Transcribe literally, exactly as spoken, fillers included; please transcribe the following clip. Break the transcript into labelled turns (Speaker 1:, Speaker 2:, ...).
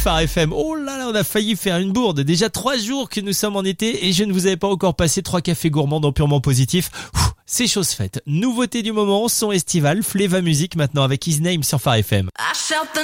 Speaker 1: Phare F M. Oh là là, on a failli faire une bourde. Déjà trois jours que nous sommes en été et je ne vous avais pas encore passé trois cafés gourmands dans Purement Positif. Ouh, c'est chose faite. Nouveauté du moment, son estival, Fleva Music maintenant avec His Name sur Phare F M.